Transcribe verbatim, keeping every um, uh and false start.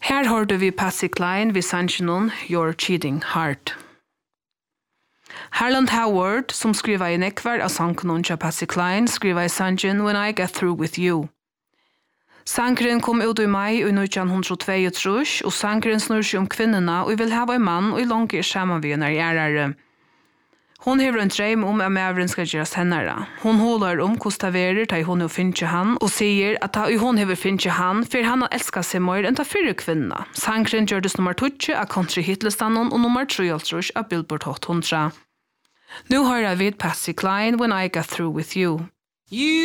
Her hørte vi Patsy Cline vid sannsjonen Your Cheating Heart. Harland Howard, som skriva i nekvar av sangkonon til Patsy Cline, skriva i sannsjon When I Get Through With You. Sangren kom ut i mai i nitton tjueto, og sangren snur seg om kvinnerna og vil hava en mann og i langt er saman vi når gjerare. Hon hever en dream om at mævren skal gjerast hennara. Hon hålar om hvordan det verer da hon har finnet han, og sier at da hon hever finnet han, for han har elsket seg mer enn da fyrre kvinna. Sangren gjør det nummer tjueto av country hitlistanen og nummer treoghalvtreds av Billboard Hot hundra. Nu har jeg vid Patsy Cline When I Get Through With You. You